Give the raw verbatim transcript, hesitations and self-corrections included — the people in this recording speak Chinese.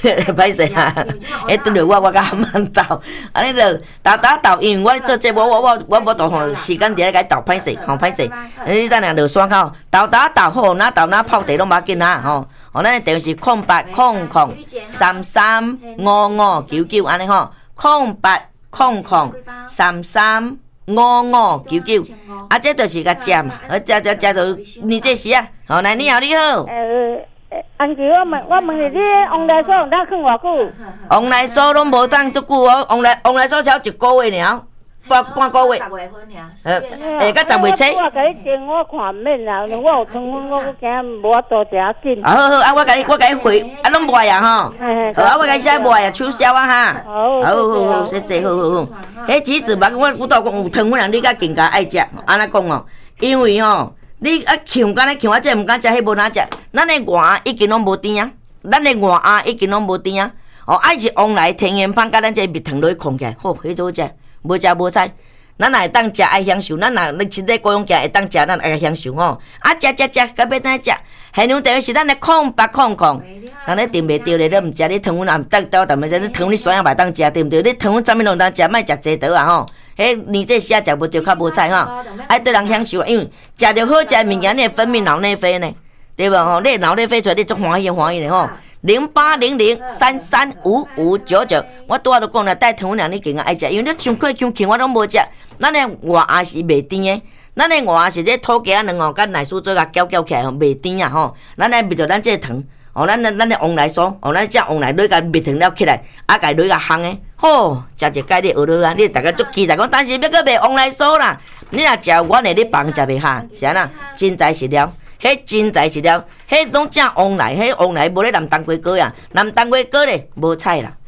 歹势啊！迄拄着我，我甲阿妈斗，安尼着斗斗斗，因为我咧做节目，我我我无度吼时间伫咧甲伊斗歹势，吼歹势。你等下落山口斗斗斗好，哪斗哪泡茶拢无要紧啊！吼，吼咱电话是空八空空三三五五九九安尼吼，空八空空三三五五九九，啊，这就是甲食嘛，好食食食到你这时啊，好来你好你好。 安琪，我问我问你，你往来所当放偌久？ 往来所拢无当足久哦，往来往来所才一个月尔，半半个月。 十月份尔。 呃，下到十月初。 我甲你订，我看免啦，我有糖分，我惊无法度食要紧。 好好啊，我甲你我甲你回，啊，拢卖啊吼。好啊，我甲你写卖啊，促销啊哈。好，好好好，谢谢，好好好。迄橘子嘛，我我倒讲有糖分人，你甲更加爱食，安尼讲哦，因为吼。你啊，强干咧强，我真毋敢食，迄无哪食。咱的外已经拢无甜啊，咱的外鸭已经拢无甜啊。哦，爱是往来天然芳，甲咱这蜜糖落去控起来，好，迄做食，无食无菜。咱若会当食爱享受，咱若你身体各种行会当食，咱爱享受吼。啊，食食食，到尾当食。现场电话是咱的空八空空，人咧订袂着咧，你毋食，你糖分也毋当倒，但物事你糖你酸也袂当食，对毋对？你糖分啥物拢当食，莫食济倒啊吼。迄你这时啊食无着较无菜吼，爱对人享受，因为食着好食的物件，你会分泌脑内啡呢，对无吼？你脑内啡出来，你足欢喜欢喜的吼。零八零零三三五五九九，我拄仔都讲了，带糖分量你更加爱食，因为你伤过伤轻我拢无食。咱的外鸭是袂甜的，咱的外鸭是这土鸡仔卵哦，甲奶酥做甲搅搅起来吼，袂甜啊吼。咱来味着咱这糖。哦，咱咱咱的往来酥，哦，咱只往来落甲蜜糖了起来，啊，甲落甲烘的，好，食一盖你学落啊，你大家足期待讲，但是要搁卖往来酥啦，你若食我的你放食袂下，是安那？真材实料，迄真材实料，迄拢正往来，迄往来无咧南当归糕呀，南当归糕咧无菜啦。